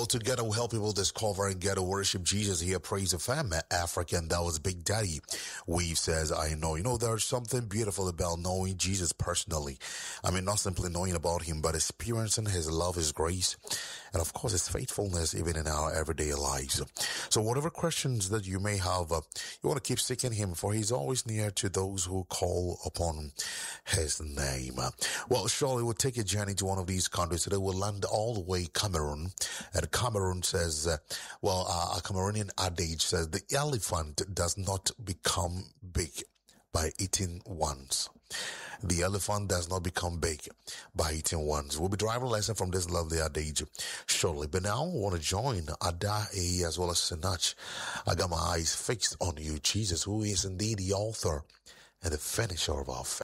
Well, together we'll help people discover and get to worship Jesus here. Praise the fam, African. That was Big Daddy. Weave says, I know. There's something beautiful about knowing Jesus personally. I mean, not simply knowing about him, but experiencing his love, his grace, and of course, his faithfulness even in our everyday lives. So whatever questions that you may have, you want to keep seeking him, for he's always near to those who call upon his name. Well, surely we'll take a journey to one of these countries. Today we'll land all the way Cameroon. And Cameroon says, a Cameroonian adage says, the elephant does not become big by eating once. The elephant does not become big by eating once. We'll be driving a lesson from this lovely adage shortly. But now I want to join Ada A as well as Sinach. I got my eyes fixed on you, Jesus, who is indeed the author and the finisher of our faith.